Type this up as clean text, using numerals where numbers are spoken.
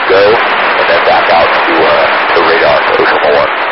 go, and then back out to radar for Oklahoma 1.